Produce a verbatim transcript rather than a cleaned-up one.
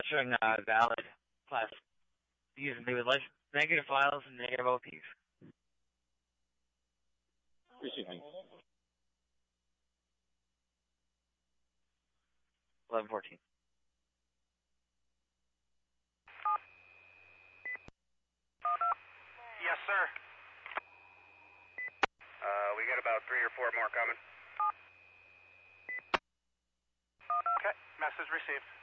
showing uh, valid class using new license, negative files and negative O Ps. Receiving. eleven fourteen. Yes, sir. Uh, we got about three or four more coming. Okay, message received.